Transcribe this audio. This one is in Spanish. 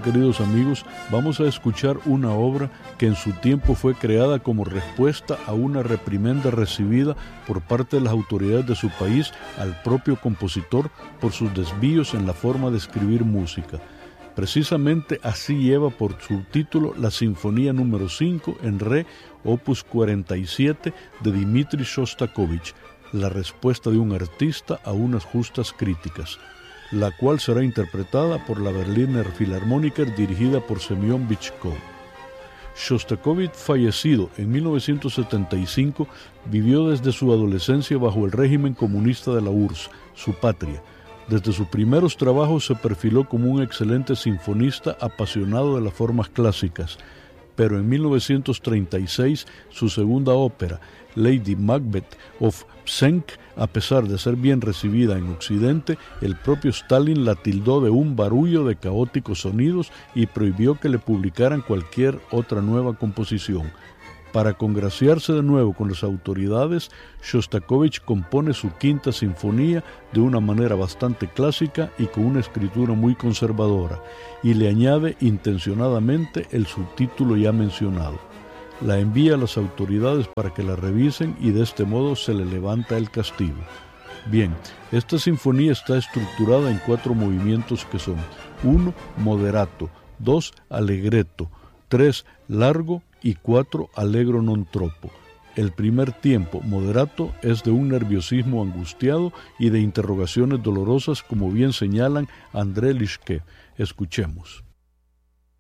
queridos amigos, vamos a escuchar una obra que en su tiempo fue creada como respuesta a una reprimenda recibida por parte de las autoridades de su país al propio compositor por sus desvíos en la forma de escribir música. Precisamente así lleva por subtítulo la Sinfonía número 5 en Re, opus 47 de Dmitri Shostakovich, la respuesta de un artista a unas justas críticas, la cual será interpretada por la Berliner Philharmoniker dirigida por Semyon Bychkov. Shostakovich, fallecido en 1975, vivió desde su adolescencia bajo el régimen comunista de la URSS, su patria. Desde sus primeros trabajos se perfiló como un excelente sinfonista apasionado de las formas clásicas, pero en 1936 su segunda ópera, Lady Macbeth of Psenk, a pesar de ser bien recibida en Occidente, el propio Stalin la tildó de un barullo de caóticos sonidos y prohibió que le publicaran cualquier otra nueva composición. Para congraciarse de nuevo con las autoridades, Shostakovich compone su quinta sinfonía de una manera bastante clásica y con una escritura muy conservadora, y le añade intencionadamente el subtítulo ya mencionado. La envía a las autoridades para que la revisen y de este modo se le levanta el castigo. Bien, esta sinfonía está estructurada en 4 movimientos que son: 1, moderato, 2, allegretto, 3, largo y 4, allegro non troppo. El primer tiempo, moderato, es de un nerviosismo angustiado y de interrogaciones dolorosas, como bien señalan André Lischke. Escuchemos.